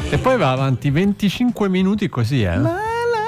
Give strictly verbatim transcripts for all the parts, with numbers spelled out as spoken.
E poi va avanti venticinque minuti così, eh. La, la, la,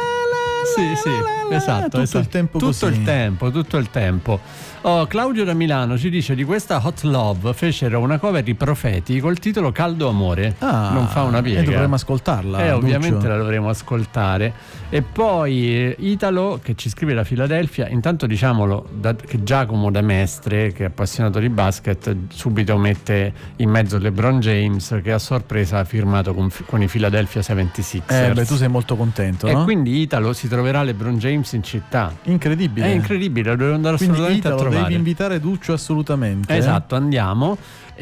sì, sì, la, la, esatto, tutto esatto. il tempo tutto così. il tempo, tutto il tempo. Oh, Claudio da Milano ci dice: di questa Hot Love fecero una cover di Profeti col titolo Caldo Amore. Ah, non fa una piega. E dovremmo ascoltarla. Eh, ovviamente Lucio. la dovremo ascoltare. E poi eh, Italo che ci scrive da Filadelfia. Intanto diciamolo da, che Giacomo da Mestre, che è appassionato di basket, subito mette in mezzo LeBron James, che a sorpresa ha firmato con, con i Philadelphia settantasei ers. Eh, beh, tu sei molto contento, e no? quindi Italo si troverà LeBron James in città. Incredibile. È incredibile, lo devo andare Quindi assolutamente Italo, a trovare. devi invitare Duccio assolutamente. Esatto, andiamo.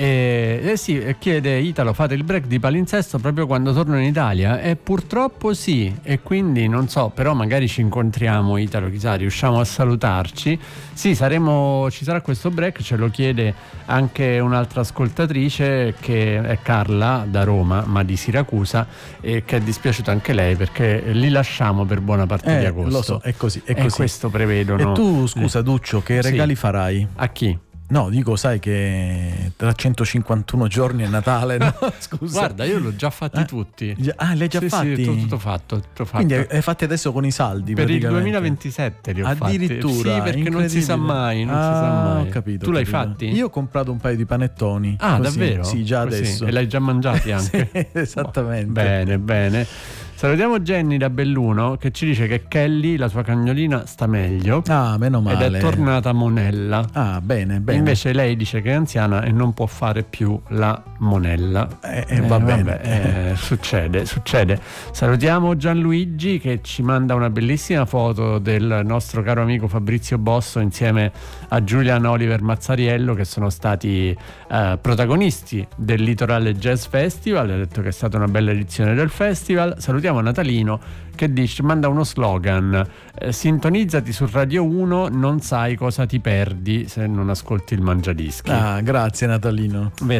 E eh sì, chiede Italo: fate il break di palinsesto proprio quando torno in Italia? E purtroppo sì, e quindi non so, però magari ci incontriamo, Italo, chissà, riusciamo a salutarci. Sì, saremo, ci sarà questo break, ce lo chiede anche un'altra ascoltatrice che è Carla da Roma, ma di Siracusa, e che è dispiaciuta anche lei perché li lasciamo per buona parte Eh, di agosto. lo so, è così, è e così. questo prevedono. E tu, scusa Duccio, che Sì. regali farai? A chi? No, dico, sai che tra centocinquantuno giorni è Natale, no? Scusa. Guarda, io l'ho già fatti Eh? tutti. Già- Ah, li hai già Sì, fatti? sì, tutto, tutto fatto, tutto fatto. Quindi hai fatti adesso con i saldi per il praticamente. duemilaventisette li ho Addirittura, fatti. Sì, perché non si sa incredibile. mai, non ah, si sa mai. Ho capito. Tu ho l'hai capito. fatti? Io ho comprato un paio di panettoni. Ah, così. davvero? Sì, già Così. adesso. E l'hai già mangiati anche? Sì, esattamente. Bene, bene. Salutiamo Jenny da Belluno che ci dice che Kelly, la sua cagnolina, sta meglio. Ah, meno male. Ed è tornata monella. Ah, bene, bene. Invece lei dice che è anziana e non può fare più la monella. Eh, eh, va bene. Vabbè, eh, succede, succede. Salutiamo Gianluigi che ci manda una bellissima foto del nostro caro amico Fabrizio Bosso insieme a Julian Oliver Mazzariello, che sono stati eh, protagonisti del Litorale Jazz Festival. Ha detto che è stata una bella edizione del festival. Salutiamo Natalino che dice, manda uno slogan: eh, sintonizzati su Radio uno, non sai cosa ti perdi se non ascolti il Mangiadischi. Ah, grazie Natalino.